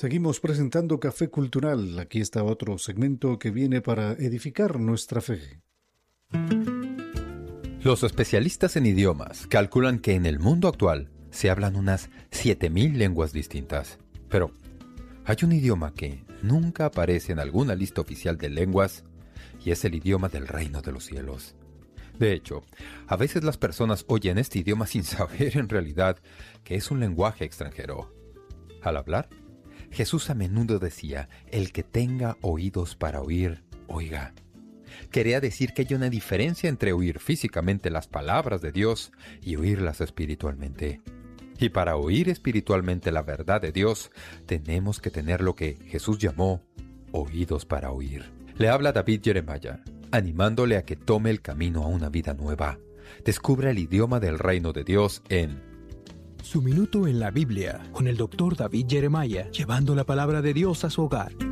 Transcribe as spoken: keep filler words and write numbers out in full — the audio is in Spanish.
Seguimos presentando Café Cultural. Aquí está otro segmento que viene para edificar nuestra fe. Los especialistas en idiomas calculan que en el mundo actual se hablan unas siete mil lenguas distintas. Pero hay un idioma que nunca aparece en alguna lista oficial de lenguas y es el idioma del reino de los cielos. De hecho, a veces las personas oyen este idioma sin saber en realidad que es un lenguaje extranjero. Al hablar, Jesús a menudo decía, el que tenga oídos para oír, oiga. Quería decir que hay una diferencia entre oír físicamente las palabras de Dios y oírlas espiritualmente. Y para oír espiritualmente la verdad de Dios, tenemos que tener lo que Jesús llamó oídos para oír. Le habla David Jeremiah, animándole a que tome el camino a una vida nueva. Descubra el idioma del reino de Dios en Su Minuto en la Biblia, con el doctor David Jeremiah, llevando la palabra de Dios a su hogar.